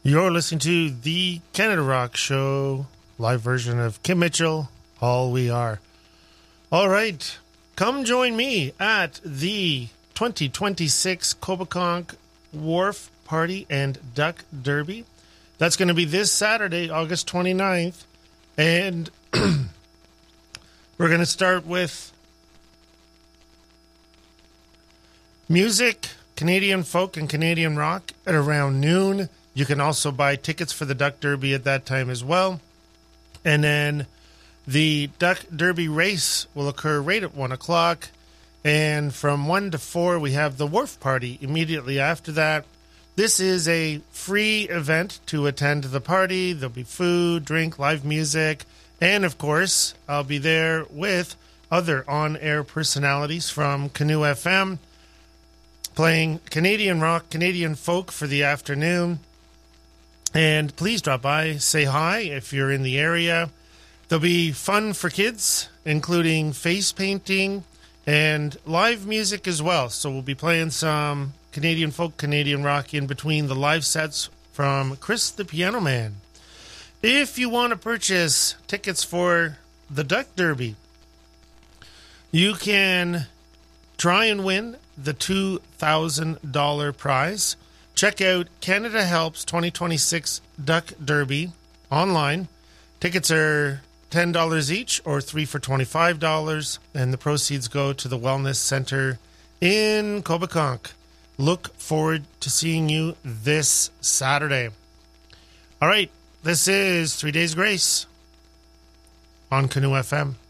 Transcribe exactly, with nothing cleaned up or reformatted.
You're listening to the Canada Rock Show, live version of Kim Mitchell, All We Are. All right, come join me at the twenty twenty-six Cobeconk Wharf Party and Duck Derby. That's going to be this Saturday, August twenty-ninth. And we're going to start with music, Canadian folk and Canadian rock at around noon. You can also buy tickets for the Duck Derby at that time as well. And then the Duck Derby race will occur right at one o'clock. And from one to four, we have the Wharf Party immediately after that. This is a free event to attend the party. There'll be food, drink, live music. And, of course, I'll be there with other on-air personalities from Canoe F M, playing Canadian rock, Canadian folk for the afternoon. And please drop by, say hi if you're in the area. There'll be fun for kids, including face painting and live music as well. So we'll be playing some Canadian folk, Canadian rock in between the live sets from Chris the Piano Man. If you want to purchase tickets for the Duck Derby, you can try and win the two thousand dollars prize. Check out Canada Helps twenty twenty-six Duck Derby online. Tickets are ten dollars each or three for twenty-five dollars, and the proceeds go to the Wellness Center in Cobeconk. Look forward to seeing you this Saturday. All right, this is Three Days Grace on Canoe F M.